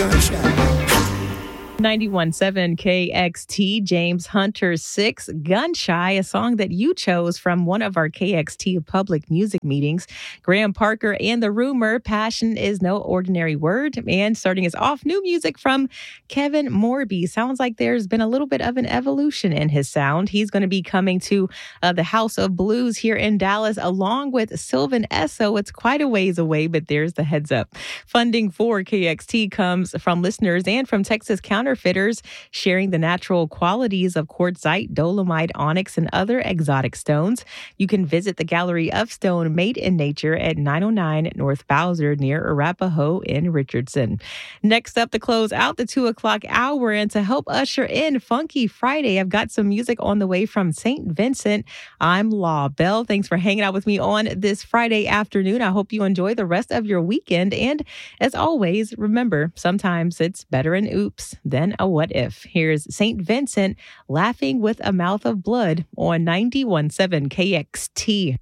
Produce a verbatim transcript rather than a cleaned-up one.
ninety-one point seven K X T, James Hunter six, Gun Shy, a song that you chose from one of our K X T public music meetings. Graham Parker and The Rumor, Passion is No Ordinary Word. And starting us off, new music from Kevin Morby. Sounds like there's been a little bit of an evolution in his sound. He's going to be coming to uh, the House of Blues here in Dallas along with Sylvan Esso. It's quite a ways away, but there's the heads up. Funding for K X T comes from listeners and from Texas Counterfitters, sharing the natural qualities of quartzite, dolomite, onyx, and other exotic stones. You can visit the Gallery of Stone Made in Nature at nine oh nine North Bowser near Arapahoe in Richardson. Next up to close out the two o'clock hour and to help usher in Funky Friday, I've got some music on the way from Saint Vincent. I'm Law Bell. Thanks for hanging out with me on this Friday afternoon. I hope you enjoy the rest of your weekend. And as always, remember, sometimes it's better an oops than a what if. Here's Saint Vincent, Laughing with a Mouth of Blood on ninety-one point seven K X T.